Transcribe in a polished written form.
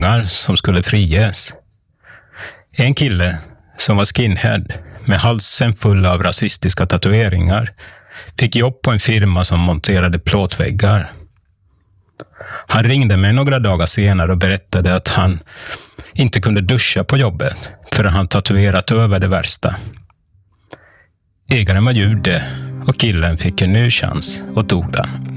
som skulle friges. En kille som var skinhead med halsen full av rasistiska tatueringar fick jobb på en firma som monterade plåtväggar. Han ringde mig några dagar senare och berättade att han inte kunde duscha på jobbet förrän han tatuerat över det värsta. Ägaren var jude och killen fick en ny chans och tog den.